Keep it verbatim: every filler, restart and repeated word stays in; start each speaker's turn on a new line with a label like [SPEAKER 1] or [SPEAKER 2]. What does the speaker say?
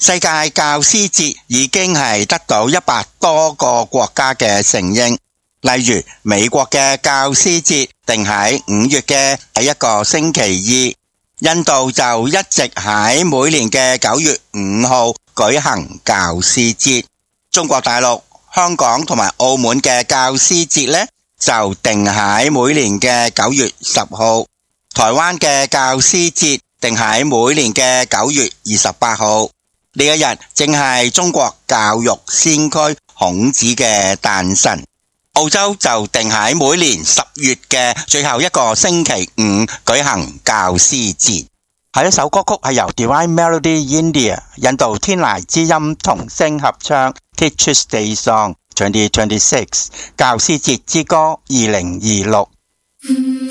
[SPEAKER 1] 世界教師節已經係得到一百多個國家嘅承認，例如美國嘅教師節定喺五月嘅第一個星期二，印度就一直喺每年嘅九月五號舉行教師節，中國大陸、香港同埋澳門嘅教師節呢，就定喺每年嘅九月十號，台灣嘅教師節定喺每年嘅九月二十八號。呢一日正係中國教育先驅孔子嘅誕辰。澳洲就定喺每年十月嘅最後一個星期五舉行教師節。下一首歌曲係由 Divine Melody India 印度天籟之音童聲合唱 Teachers Day Song twenty twenty-six 教師節之歌二零二六。